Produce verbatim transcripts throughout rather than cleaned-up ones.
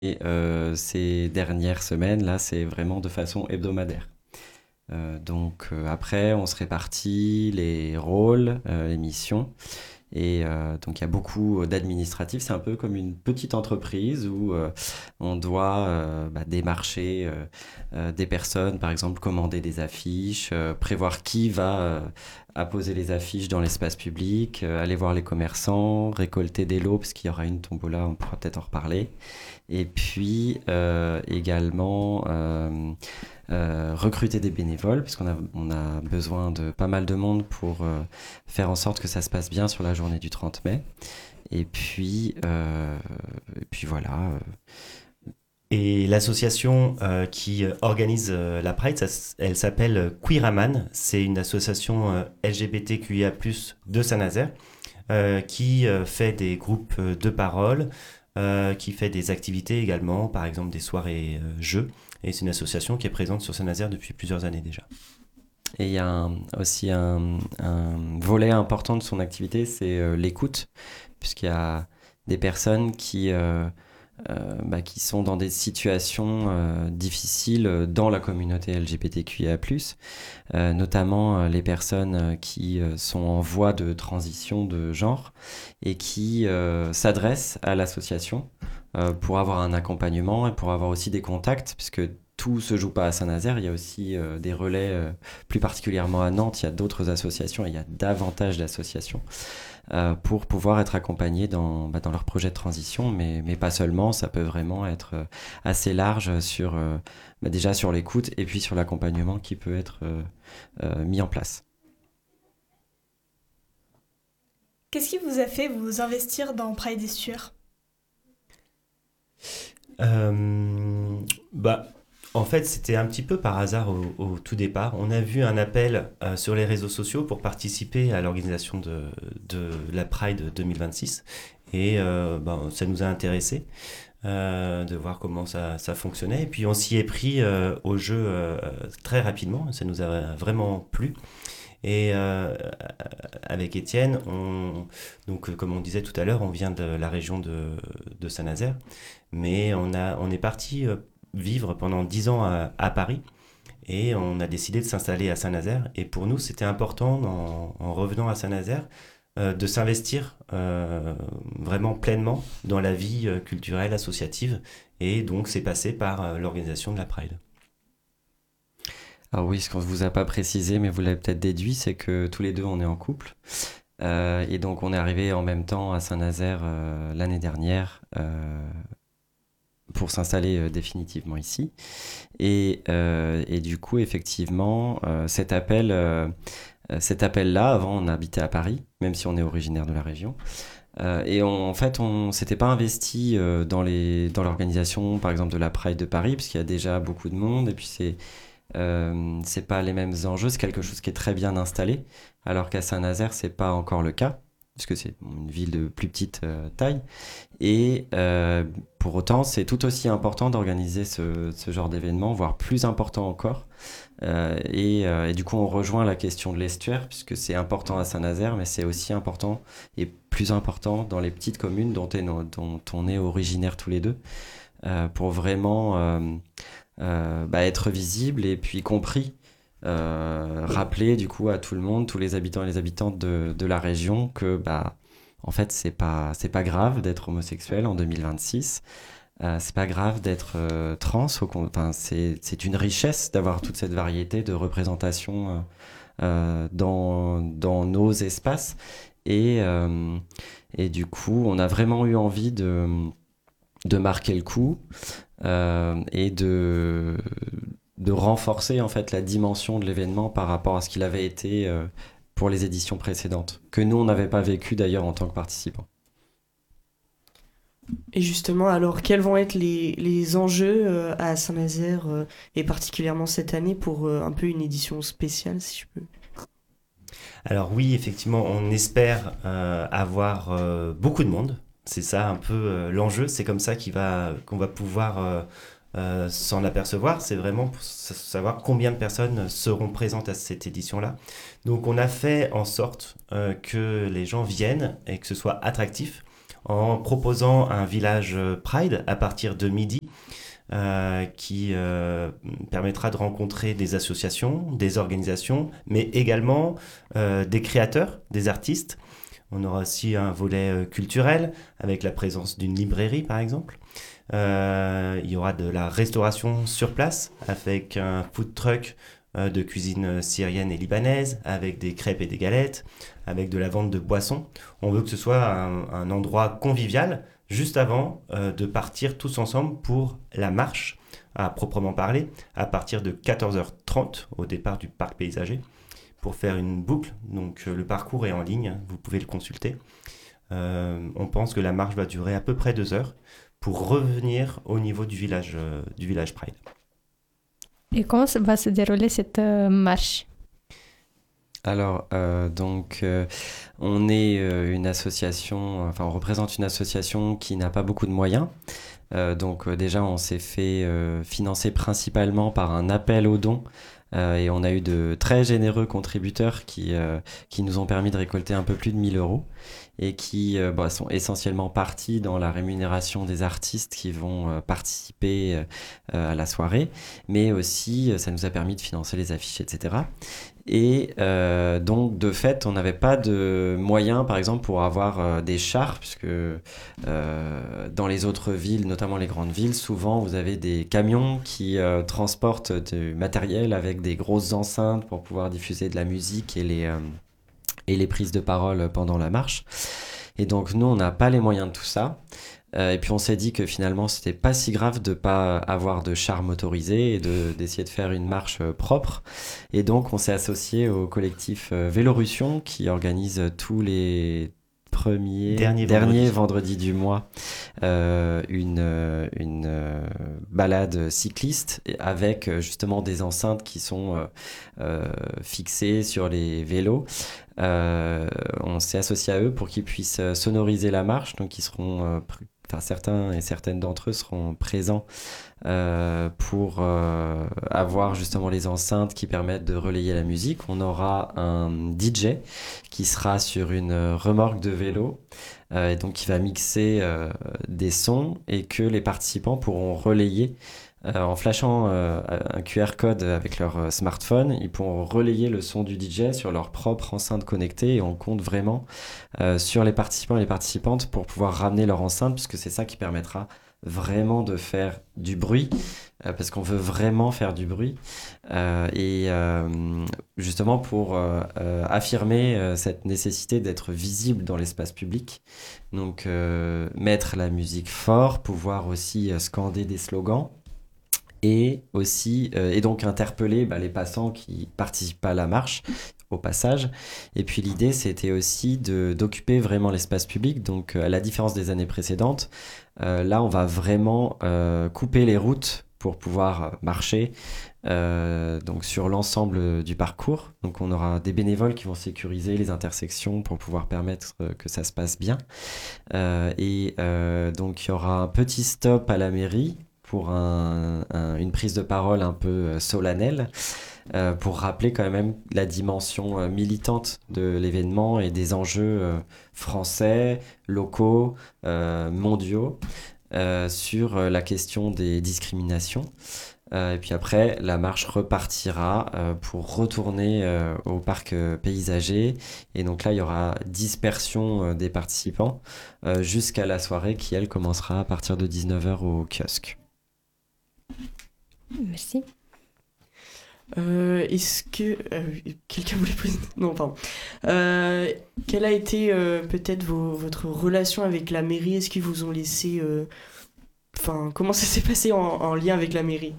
Et euh, ces dernières semaines, là, c'est vraiment de façon hebdomadaire. Euh, donc euh, après, on se répartit les rôles, euh, les missions. Et euh, donc il y a beaucoup d'administratifs. C'est un peu comme une petite entreprise où euh, on doit euh, bah, démarcher euh, euh, des personnes, par exemple commander des affiches, euh, prévoir qui va euh, apposer les affiches dans l'espace public, euh, aller voir les commerçants, récolter des lots, parce qu'il y aura une tombola, on pourra peut-être en reparler. Et puis euh, également euh, euh, recruter des bénévoles, puisqu'on a, on a besoin de pas mal de monde pour euh, faire en sorte que ça se passe bien sur la journée du trente mai. Et puis, euh, et puis voilà. euh, Et l'association euh, qui euh, organise euh, la Pride, ça s- elle s'appelle Queeraman. C'est une association euh, L G B T Q I A plus, de Saint-Nazaire euh, qui euh, fait des groupes euh, de parole, euh, qui fait des activités également, par exemple des soirées euh, jeux. Et c'est une association qui est présente sur Saint-Nazaire depuis plusieurs années déjà. Et il y a un- aussi un, un volet important de son activité, c'est euh, l'écoute, puisqu'il y a des personnes qui, euh, euh, bah, qui sont dans des situations euh, difficiles dans la communauté L G B T Q I A plus, euh, notamment euh, les personnes euh, qui euh, sont en voie de transition de genre et qui euh, s'adressent à l'association euh, pour avoir un accompagnement et pour avoir aussi des contacts, puisque tout se joue pas à Saint-Nazaire, il y a aussi euh, des relais, euh, plus particulièrement à Nantes, il y a d'autres associations, et il y a davantage d'associations euh, pour pouvoir être accompagnés dans, bah, dans leur projet de transition, mais, mais pas seulement, ça peut vraiment être euh, assez large sur, euh, bah, déjà sur l'écoute et puis sur l'accompagnement qui peut être euh, euh, mis en place. Qu'est-ce qui vous a fait vous investir dans Pride et Sueur? Euh, bah, En fait, c'était un petit peu par hasard au, au tout départ. On a vu un appel euh, sur les réseaux sociaux pour participer à l'organisation de, de la Pride deux mille vingt-six. Et euh, bah, ça nous a intéressés euh, de voir comment ça, ça fonctionnait. Et puis on s'y est pris euh, au jeu euh, très rapidement. Ça nous a vraiment plu. Et euh, avec Étienne, on, donc euh, comme on disait tout à l'heure, on vient de la région de, de Saint-Nazaire, mais on, a, on est parti euh, vivre pendant dix ans à, à Paris et on a décidé de s'installer à Saint-Nazaire. Et pour nous, c'était important, en, en revenant à Saint-Nazaire, euh, de s'investir euh, vraiment pleinement dans la vie euh, culturelle, associative. Et donc, c'est passé par euh, l'organisation de la Pride. Alors oui, ce qu'on ne vous a pas précisé, mais vous l'avez peut-être déduit, c'est que tous les deux, on est en couple. Euh, et donc, on est arrivé en même temps à Saint-Nazaire euh, l'année dernière euh, pour s'installer euh, définitivement ici. Et, euh, et du coup, effectivement, euh, cet appel, euh, cet appel-là, avant, on habitait à Paris, même si on est originaire de la région. Euh, et on- en fait, on s'était pas investi euh, dans les, dans l'organisation, par exemple, de la Pride de Paris, parce qu'il y a déjà beaucoup de monde, et puis c'est, euh, c'est pas les mêmes enjeux, c'est quelque chose qui est très bien installé, alors qu'à Saint-Nazaire, c'est pas encore le cas, puisque c'est une ville de plus petite euh, taille. Et euh, pour autant, c'est tout aussi important d'organiser ce, ce genre d'événement, voire plus important encore. Euh, et, euh, et du coup, on rejoint la question de l'estuaire, puisque c'est important à Saint-Nazaire, mais c'est aussi important et plus important dans les petites communes dont, est no- dont on est originaire tous les deux, euh, pour vraiment euh, euh, bah, être visible et puis compris. Euh, rappeler du coup à tout le monde, tous les habitants et les habitantes de, de la région que bah en fait c'est pas c'est pas grave d'être homosexuel en deux mille vingt-six. Euh, c'est pas grave d'être euh, trans. Au con- enfin, c'est c'est une richesse d'avoir toute cette variété de représentation euh, euh, dans dans nos espaces. Et euh, et du coup, on a vraiment eu envie de de marquer le coup euh, et de de renforcer en fait la dimension de l'événement par rapport à ce qu'il avait été euh, pour les éditions précédentes, que nous on n'avait pas vécu d'ailleurs en tant que participants. Et justement, alors, quels vont être les, les enjeux euh, à Saint-Nazaire, euh, et particulièrement cette année, pour euh, un peu une édition spéciale, si je peux? Alors oui, effectivement, on espère euh, avoir euh, beaucoup de monde. C'est ça un peu euh, l'enjeu. C'est comme ça qu'il va, qu'on va pouvoir euh, euh, s'en apercevoir. C'est vraiment pour sa- savoir combien de personnes seront présentes à cette édition-là. Donc on a fait en sorte euh, que les gens viennent et que ce soit attractif. en proposant un village Pride à partir de midi, euh, qui euh, permettra de rencontrer des associations, des organisations, mais également euh, des créateurs, des artistes. On aura aussi un volet euh, culturel avec la présence d'une librairie par exemple. Euh, il y aura de la restauration sur place avec un food truck euh, de cuisine syrienne et libanaise, avec des crêpes et des galettes, avec de la vente de boissons. On veut que ce soit un, un endroit convivial juste avant euh, de partir tous ensemble pour la marche à proprement parler, à partir de quatorze heures trente au départ du parc paysager, pour faire une boucle. Donc euh, le parcours est en ligne, vous pouvez le consulter. Euh, on pense que la marche va durer à peu près deux heures pour revenir au niveau du village, euh, du village Pride. Et comment va se dérouler cette euh, marche? Alors, euh, donc, euh, on est euh, une association, enfin, on représente une association qui n'a pas beaucoup de moyens. Euh, donc, euh, déjà, on s'est fait euh, financer principalement par un appel aux dons. Euh, et on a eu de très généreux contributeurs qui, euh, qui nous ont permis de récolter un peu plus de mille euros et qui euh, bah, sont essentiellement partis dans la rémunération des artistes qui vont euh, participer euh, à la soirée, mais aussi euh, ça nous a permis de financer les affiches, et cetera. Et euh, donc, de fait, on n'avait pas de moyens, par exemple, pour avoir euh, des chars, puisque euh, dans les autres villes, notamment les grandes villes, souvent, vous avez des camions qui euh, transportent du matériel avec des grosses enceintes pour pouvoir diffuser de la musique et les, euh, et les prises de parole pendant la marche. Et donc, nous, on n'a pas les moyens de tout ça. Euh, et puis on s'est dit que finalement c'était pas si grave de pas avoir de char motorisé et de, d'essayer de faire une marche euh, propre. Et donc on s'est associé au collectif euh, Vélorussion qui organise tous les premiers Dernier derniers vendredi. vendredis du mois euh, une, euh, une euh, balade cycliste avec euh, justement des enceintes qui sont euh, euh, fixées sur les vélos. Euh, on s'est associé à eux pour qu'ils puissent sonoriser la marche, donc ils seront euh, pr- Enfin, certains et certaines d'entre eux seront présents euh, pour euh, avoir justement les enceintes qui permettent de relayer la musique. On aura un D J qui sera sur une remorque de vélo euh, et donc qui va mixer euh, des sons et que les participants pourront relayer euh, en flashant euh, un Q R code avec leur euh, smartphone. Ils pourront relayer le son du D J sur leur propre enceinte connectée et on compte vraiment euh, sur les participants et les participantes pour pouvoir ramener leur enceinte, puisque c'est ça qui permettra vraiment de faire du bruit, euh, parce qu'on veut vraiment faire du bruit euh, et euh, justement pour euh, euh, affirmer euh, cette nécessité d'être visible dans l'espace public. Donc euh, mettre la musique fort, pouvoir aussi euh, scander des slogans et aussi euh, et donc interpeller bah, les passants qui participent pas à la marche au passage. Et puis l'idée, c'était aussi de, d'occuper vraiment l'espace public. Donc, à la différence des années précédentes, euh, là, on va vraiment euh, couper les routes pour pouvoir marcher euh, donc sur l'ensemble du parcours. Donc, on aura des bénévoles qui vont sécuriser les intersections pour pouvoir permettre que ça se passe bien. Euh, et euh, donc, il y aura un petit stop à la mairie pour un, un, une prise de parole un peu solennelle. Euh, pour rappeler quand même la dimension euh, militante de l'événement et des enjeux euh, français, locaux, euh, mondiaux euh, sur euh, la question des discriminations. Euh, et puis après, la marche repartira euh, pour retourner euh, au parc euh, paysager. Et donc là, il y aura dispersion euh, des participants euh, jusqu'à la soirée qui, elle, commencera à partir de dix-neuf heures au kiosque. Merci. Euh, est-ce que euh, quelqu'un voulait poser non pardon euh, quelle a été euh, peut-être vos, votre relation avec la mairie? Est-ce qu'ils vous ont laissé enfin euh, comment ça s'est passé en, en lien avec la mairie?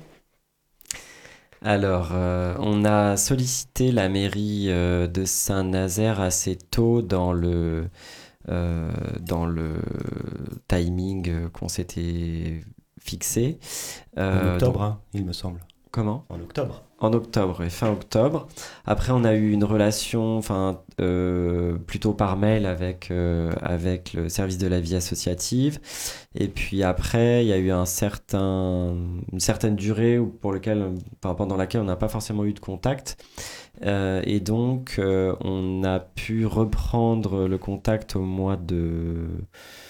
Alors euh, on a sollicité la mairie euh, de Saint-Nazaire assez tôt dans le euh, dans le timing qu'on s'était fixé euh, en octobre donc... hein, il me semble. Comment? En octobre. En octobre et fin octobre. Après, on a eu une relation, enfin, euh, plutôt par mail avec euh, avec le service de la vie associative. Et puis après, il y a eu un certain, une certaine durée où, pour lequel, enfin, pendant laquelle on n'a pas forcément eu de contact. Euh, et donc, euh, on a pu reprendre le contact au mois de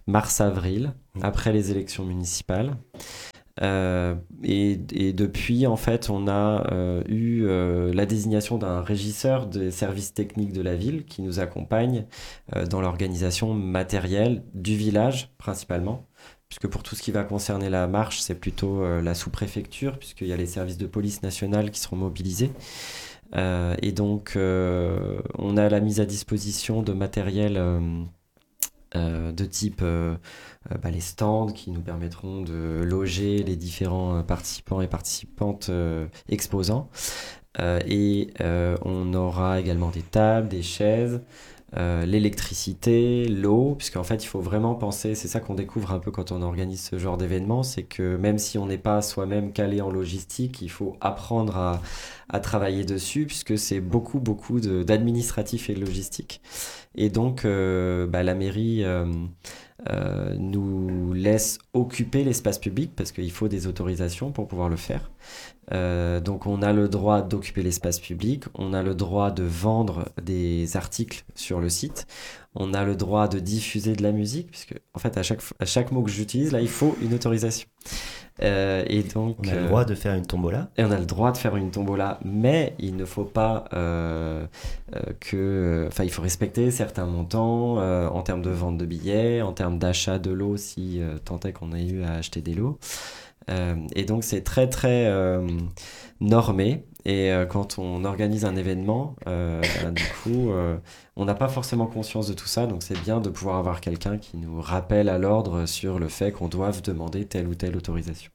mars-avril, après les élections municipales. Euh, et, et depuis, en fait, on a euh, eu euh, la désignation d'un régisseur des services techniques de la ville qui nous accompagne euh, dans l'organisation matérielle du village, principalement. Puisque pour tout ce qui va concerner la marche, c'est plutôt euh, la sous-préfecture, puisqu'il y a les services de police nationale qui seront mobilisés. Euh, et donc, euh, on a la mise à disposition de matériel euh, euh, de type euh, euh, bah, les stands qui nous permettront de loger les différents participants et participantes euh, exposants. Euh, et euh, on aura également des tables, des chaises, euh, l'électricité, l'eau, puisqu'en fait il faut vraiment penser, c'est ça qu'on découvre un peu quand on organise ce genre d'événement, c'est que même si on n'est pas soi-même calé en logistique, il faut apprendre à, à travailler dessus, puisque c'est beaucoup beaucoup de, d'administratif et de logistique. Et donc euh, bah, la mairie euh, euh, nous laisse occuper l'espace public, parce qu'il faut des autorisations pour pouvoir le faire. Euh, donc on a le droit d'occuper l'espace public, on a le droit de vendre des articles sur le site, on a le droit de diffuser de la musique, puisque en fait à chaque, à chaque mot que j'utilise là il faut une autorisation. Euh, et donc on a le droit de faire une tombola. Et on a le droit de faire une tombola, mais il ne faut pas euh, euh, que, enfin il faut respecter certains montants euh, en termes de vente de billets, en termes d'achat de lots si euh, tant est qu'on ait eu à acheter des lots. Euh, et donc c'est très très euh, normé, et euh, quand on organise un événement euh, ben, du coup euh, on n'a pas forcément conscience de tout ça, donc c'est bien de pouvoir avoir quelqu'un qui nous rappelle à l'ordre sur le fait qu'on doive demander telle ou telle autorisation.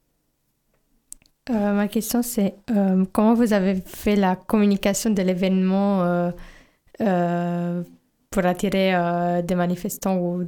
Euh, ma question c'est euh, comment vous avez fait la communication de l'événement euh, euh, pour attirer euh, des manifestants ou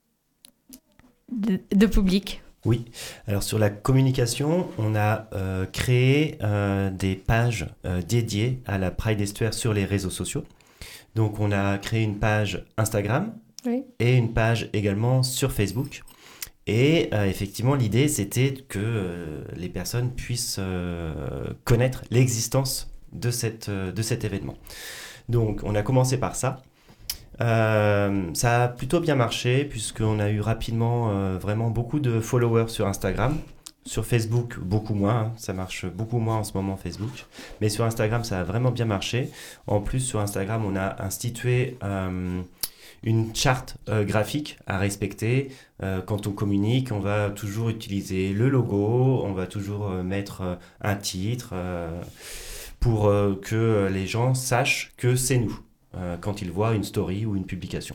de, de public? Oui, alors sur la communication, on a euh, créé euh, des pages euh, dédiées à la Pride Estuaire sur les réseaux sociaux. Donc on a créé une page Instagram Oui. et une page également sur Facebook. Et euh, effectivement, l'idée, c'était que euh, les personnes puissent euh, connaître l'existence de, cette, euh, de cet événement. Donc on a commencé par ça. Euh, ça a plutôt bien marché puisqu'on a eu rapidement euh, vraiment beaucoup de followers sur Instagram. Sur Facebook, beaucoup moins. Hein. Ça marche beaucoup moins en ce moment, Facebook. Mais sur Instagram, ça a vraiment bien marché. En plus, sur Instagram, on a institué euh, une charte euh, graphique à respecter. Euh, quand on communique, on va toujours utiliser le logo, on va toujours euh, mettre euh, un titre euh, pour euh, que les gens sachent que c'est nous. Euh, quand ils voient une story ou une publication.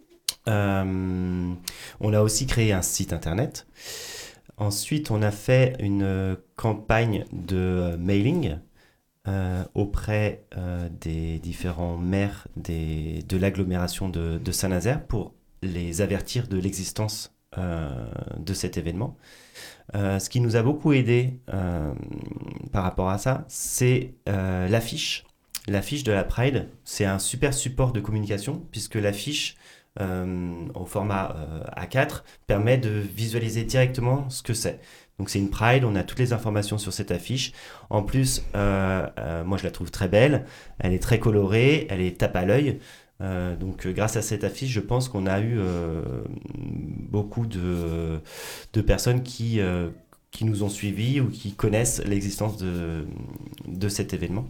Euh, on a aussi créé un site internet. Ensuite, on a fait une euh, campagne de euh, mailing euh, auprès euh, des différents maires des, de l'agglomération de, de Saint-Nazaire pour les avertir de l'existence euh, de cet événement. Euh, ce qui nous a beaucoup aidé euh, par rapport à ça, c'est euh, l'affiche. L'affiche de la Pride, c'est un super support de communication puisque l'affiche euh, au format euh, A quatre permet de visualiser directement ce que c'est. Donc c'est une Pride, on a toutes les informations sur cette affiche. En plus, euh, euh, moi je la trouve très belle, elle est très colorée, elle est tape à l'œil. Euh, donc grâce à cette affiche, je pense qu'on a eu euh, beaucoup de, de personnes qui, euh, qui nous ont suivis ou qui connaissent l'existence de, de cet événement.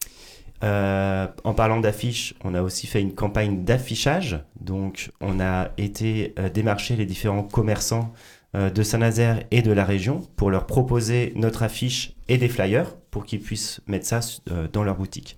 Euh, en parlant d'affiches, on a aussi fait une campagne d'affichage. Donc, on a été euh, démarcher les différents commerçants euh, de Saint-Nazaire et de la région pour leur proposer notre affiche et des flyers pour qu'ils puissent mettre ça euh, dans leur boutique.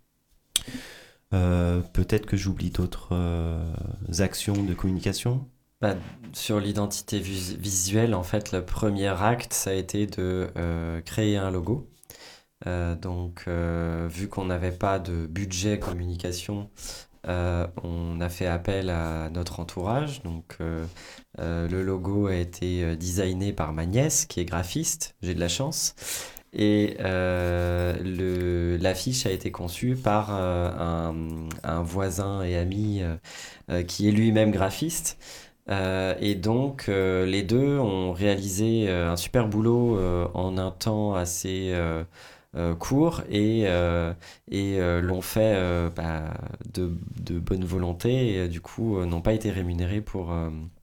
Euh, peut-être que j'oublie d'autres euh, actions de communication. Bah, sur l'identité vis- visuelle, en fait, le premier acte, ça a été de euh, créer un logo. Euh, donc, euh, vu qu'on n'avait pas de budget communication, euh, on a fait appel à notre entourage. Donc, euh, euh, le logo a été designé par ma nièce, qui est graphiste. J'ai de la chance. Et euh, le, l'affiche a été conçue par euh, un, un voisin et ami euh, euh, qui est lui-même graphiste. Euh, et donc, euh, les deux ont réalisé euh, un super boulot euh, en un temps assez euh, euh, court et, euh, et euh, l'ont fait euh, bah, de, de bonne volonté et euh, du coup euh, n'ont pas été rémunérés pour, euh,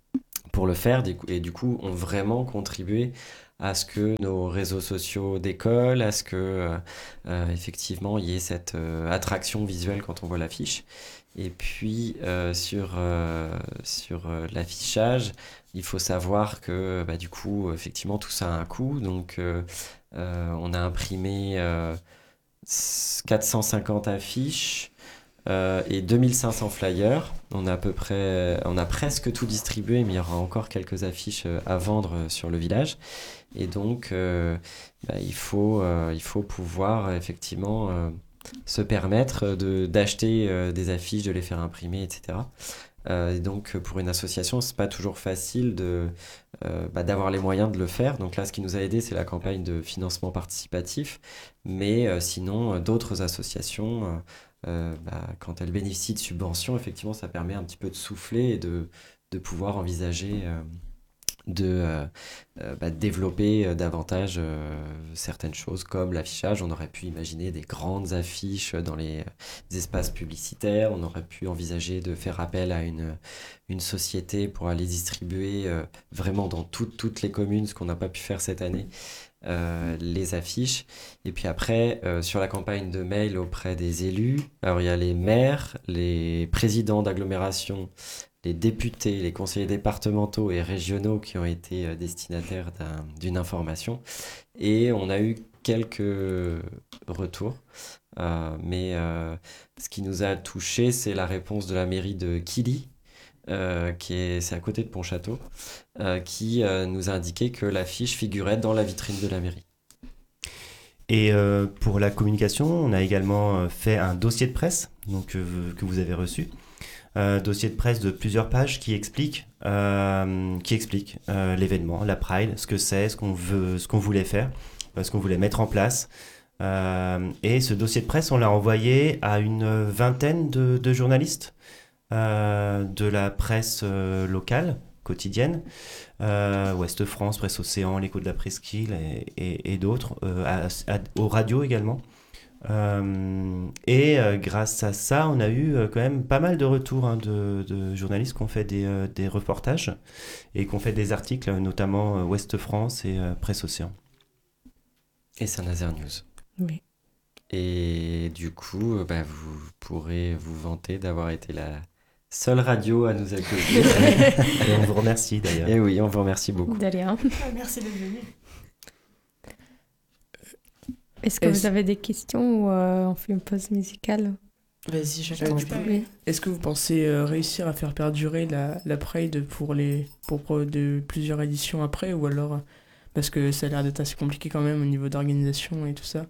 pour le faire et du coup ont vraiment contribué à ce que nos réseaux sociaux décollent, à ce que euh, euh, effectivement il y ait cette euh, attraction visuelle quand on voit l'affiche. Et puis euh, sur, euh, sur euh, l'affichage, il faut savoir que bah, du coup effectivement tout ça a un coût. Donc euh, euh, on a imprimé euh, quatre cent cinquante affiches euh, et deux mille cinq cents flyers. On a à peu près, on a presque tout distribué, mais il y aura encore quelques affiches à vendre sur le village. Et donc, euh, bah, il faut, euh, il faut pouvoir effectivement euh, se permettre de, d'acheter euh, des affiches, de les faire imprimer, et cetera. Euh, et donc, pour une association, c'est pas toujours facile de, euh, bah, d'avoir les moyens de le faire. Donc là, ce qui nous a aidé, c'est la campagne de financement participatif. Mais euh, sinon, euh, d'autres associations, euh, euh, bah, quand elles bénéficient de subventions, effectivement, ça permet un petit peu de souffler et de, de pouvoir envisager euh, de euh, euh, bah, développer euh, davantage euh, certaines choses comme l'affichage. On aurait pu imaginer des grandes affiches dans les, les espaces publicitaires. On aurait pu envisager de faire appel à une, une société pour aller distribuer euh, vraiment dans tout, toutes les communes, ce qu'on n'a pas pu faire cette année. Euh, les affiches. Et puis après, euh, sur la campagne de mail auprès des élus, alors il y a les maires, les présidents d'agglomération, les députés, les conseillers départementaux et régionaux qui ont été euh, destinataires d'un, d'une information. Et on a eu quelques retours. Euh, mais euh, ce qui nous a touché, c'est la réponse de la mairie de Quilly, Euh, qui est, c'est à côté de Pontchâteau, euh, qui euh, nous a indiqué que l'affiche figurait dans la vitrine de la mairie. Et euh, pour la communication, on a également fait un dossier de presse donc, euh, que vous avez reçu. Un euh, dossier de presse de plusieurs pages qui explique, euh, qui explique euh, l'événement, la Pride, ce que c'est, ce qu'on veut, ce qu'on voulait faire, ce qu'on voulait mettre en place. Euh, et ce dossier de presse, on l'a envoyé à une vingtaine de, de journalistes Euh, de la presse euh, locale, quotidienne, euh, Ouest France, Presse Océan, l'Écho de la Presqu'île et, et, et d'autres, euh, à, à, aux radios également. Euh, et euh, grâce à ça, on a eu euh, quand même pas mal de retours hein, de, de journalistes qui ont fait des, euh, des reportages et qui ont fait des articles, notamment euh, Ouest France et euh, Presse Océan. Et Saint-Nazaire News. Oui. Et du coup, bah, vous pourrez vous vanter d'avoir été la seule radio à nous accueillir. Et on vous remercie d'ailleurs. Et oui, on vous remercie beaucoup. De rien. Ah, merci d'être venu. Est-ce que Est-ce- vous avez des questions ou euh, on fait une pause musicale? Vas-y, Euh, chacun. tu peux- Oui. Est-ce que vous pensez euh, réussir à faire perdurer la, la Pride pour, les, pour pro- de plusieurs éditions après ou alors euh, parce que ça a l'air d'être assez compliqué quand même au niveau d'organisation et tout ça?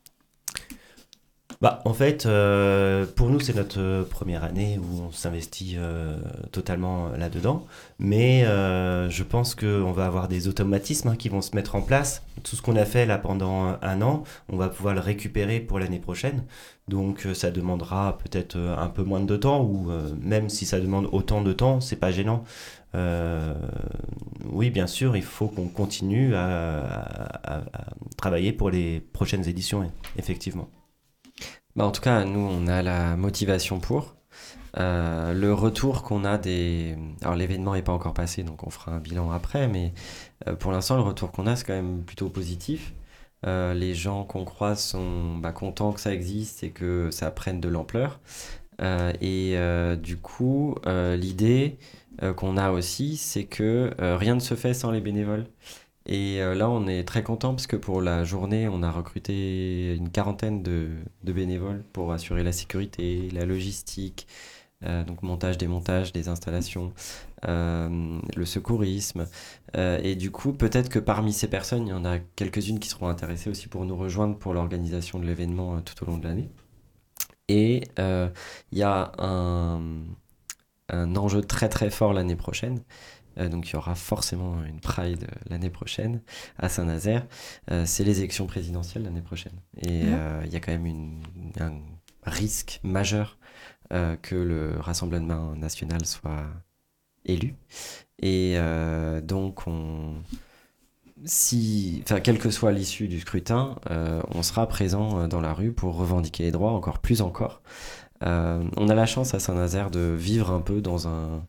Bah, en fait, euh, pour nous, c'est notre euh, première année où on s'investit euh, totalement là-dedans. Mais euh, je pense qu'on va avoir des automatismes hein, qui vont se mettre en place. Tout ce qu'on a fait là pendant un an, on va pouvoir le récupérer pour l'année prochaine. Donc euh, ça demandera peut-être euh, un peu moins de temps, ou euh, même si ça demande autant de temps, c'est pas gênant. Euh, oui, bien sûr, il faut qu'on continue à, à- à- à travailler pour les prochaines éditions, effectivement. Bah, en tout cas, nous, on a la motivation pour. Euh, le retour qu'on a des... Alors, l'événement n'est pas encore passé, donc on fera un bilan après, mais euh, pour l'instant, le retour qu'on a, c'est quand même plutôt positif. Euh, les gens qu'on croise sont bah, contents que ça existe et que ça prenne de l'ampleur. Euh, et euh, du coup, euh, l'idée euh, qu'on a aussi, c'est que euh, rien ne se fait sans les bénévoles. Et euh, là, on est très content parce que pour la journée, on a recruté une quarantaine de, de bénévoles pour assurer la sécurité, la logistique, euh, donc montage, démontage des installations, euh, le secourisme. Euh, et du coup, peut-être que parmi ces personnes, il y en a quelques-unes qui seront intéressées aussi pour nous rejoindre pour l'organisation de l'événement euh, tout au long de l'année. Et euh, il y a un, un enjeu très très fort l'année prochaine. Euh, donc il y aura forcément une Pride euh, l'année prochaine à Saint-Nazaire. Euh, c'est les élections présidentielles l'année prochaine. Et Mhm. euh, il y a quand même une, un risque majeur euh, que le Rassemblement national soit élu. Et euh, donc, on, si, enfin, quelle que soit l'issue du scrutin, euh, on sera présent dans la rue pour revendiquer les droits, encore plus encore. Euh, on a la chance à Saint-Nazaire de vivre un peu dans un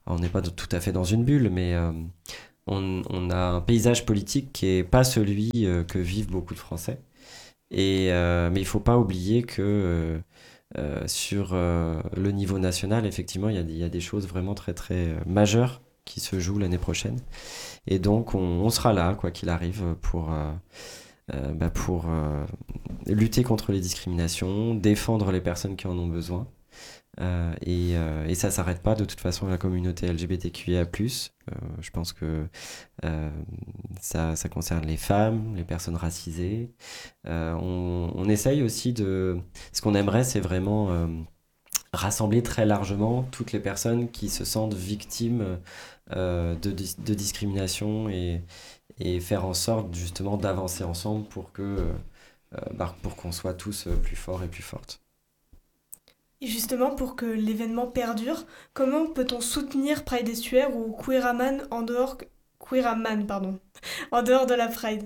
on n'est pas tout à fait dans une bulle, mais euh, on, on a un paysage politique qui n'est pas celui euh, que vivent beaucoup de Français. Et, euh, mais il ne faut pas oublier que euh, euh, sur euh, le niveau national, effectivement, il y, y a des choses vraiment très, très euh, majeures qui se jouent l'année prochaine. Et donc, on, on sera là, quoi qu'il arrive, pour, euh, euh, bah pour euh, lutter contre les discriminations, défendre les personnes qui en ont besoin. Euh, et, euh, et ça ne s'arrête pas de toute façon la communauté L G B T Q I A plus. Euh, je pense que euh, ça, ça concerne les femmes, les personnes racisées. Euh, on, on essaye aussi de... Ce qu'on aimerait, c'est vraiment euh, rassembler très largement toutes les personnes qui se sentent victimes euh, de, de discrimination et, et faire en sorte justement d'avancer ensemble pour que, euh, bah, pour qu'on soit tous plus forts et plus fortes. Et justement, pour que l'événement perdure, comment peut-on soutenir Pride Estuaire ou Queeraman en dehors, Queeraman, pardon, en dehors de la Pride?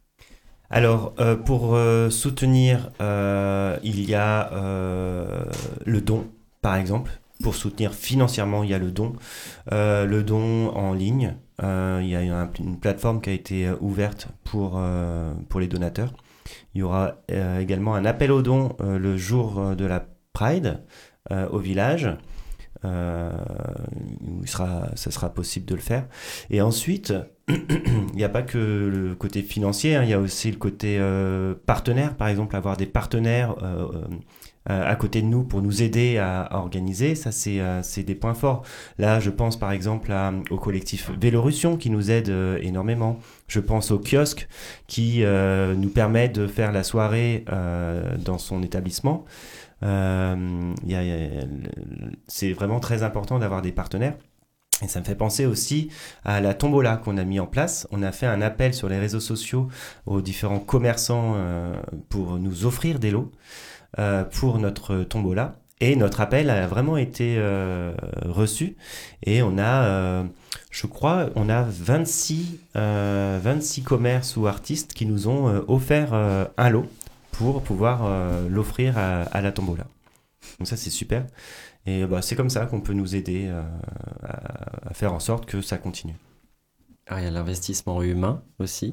Alors, euh, pour euh, soutenir, euh, il y a euh, le don, par exemple. Pour soutenir financièrement, il y a le don. Euh, le don en ligne, euh, il y a une, une plateforme qui a été ouverte pour, euh, pour les donateurs. Il y aura euh, également un appel aux dons euh, le jour de la Pride euh, au village, euh, où il sera, ça sera possible de le faire. Et ensuite, il n'y a pas que le côté financier, hein, il y a aussi le côté euh, partenaire, par exemple, avoir des partenaires euh, euh, à côté de nous pour nous aider à, à organiser, ça c'est, euh, c'est des points forts. Là, je pense par exemple à, au collectif Vélorussion qui nous aide euh, énormément. Je pense au kiosque qui euh, nous permet de faire la soirée euh, dans son établissement. Euh, y a, y a, c'est vraiment très important d'avoir des partenaires. Et ça me fait penser aussi à la tombola qu'on a mis en place. On a fait un appel sur les réseaux sociaux aux différents commerçants euh, pour nous offrir des lots euh, pour notre tombola. Et notre appel a vraiment été euh, reçu. Et on a, euh, je crois, on a vingt-six, euh, vingt-six commerces ou artistes qui nous ont euh, offert euh, un lot pour pouvoir euh, l'offrir à, à la tombola. Donc ça, c'est super. Et bah, c'est comme ça qu'on peut nous aider euh, à, à faire en sorte que ça continue. Alors, il y a l'investissement humain aussi.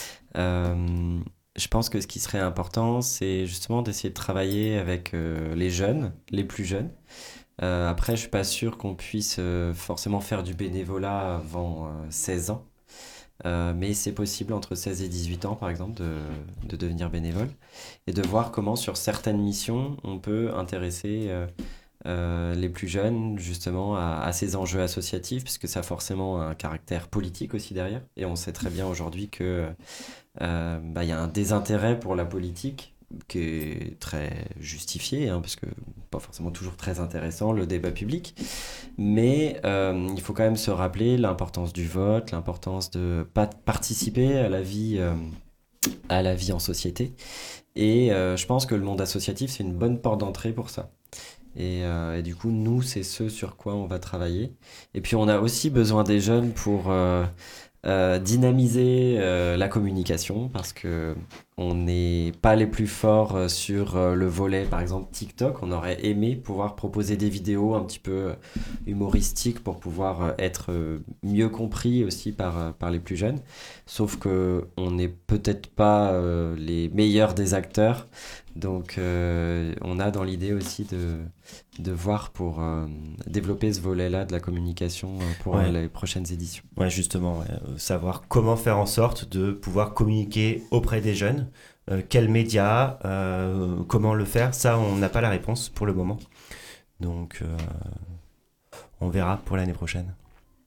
Euh, je pense que ce qui serait important, c'est justement d'essayer de travailler avec euh, les jeunes, les plus jeunes. Euh, après, je ne suis pas sûr qu'on puisse euh, forcément faire du bénévolat avant euh, seize ans. Euh, mais c'est possible entre seize et dix-huit ans, par exemple, de, de devenir bénévole et de voir comment, sur certaines missions, on peut intéresser euh, euh, les plus jeunes, justement, à, à ces enjeux associatifs, puisque ça a forcément un caractère politique aussi derrière. Et on sait très bien aujourd'hui que euh, bah, y a un désintérêt pour la politique qui est très justifié, hein, parce que pas forcément toujours très intéressant, le débat public. Mais euh, il faut quand même se rappeler l'importance du vote, l'importance de pa- participer à la vie, euh, à la vie en société. Et euh, je pense que le monde associatif, c'est une bonne porte d'entrée pour ça. Et, euh, et du coup, nous, c'est ce sur quoi on va travailler. Et puis, on a aussi besoin des jeunes pour euh, euh, dynamiser euh, la communication, parce que on n'est pas les plus forts sur euh, le volet, par exemple, TikTok. On aurait aimé pouvoir proposer des vidéos un petit peu humoristiques pour pouvoir être mieux compris aussi par, par les plus jeunes. Sauf qu'on n'est peut-être pas euh, les meilleurs des acteurs. Donc, euh, on a dans l'idée aussi de, de voir pour euh, développer ce volet-là de la communication pour ouais. les prochaines éditions. Ouais, justement, ouais. Euh, savoir comment faire en sorte de pouvoir communiquer auprès des jeunes, euh, quels médias, euh, comment le faire, ça, on n'a pas la réponse pour le moment. Donc, euh, on verra pour l'année prochaine.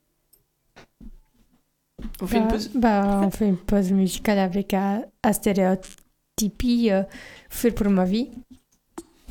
On fait bah, une pause bah, On fait une pause musicale avec euh, Astéréotypie, euh, Faire pour ma vie.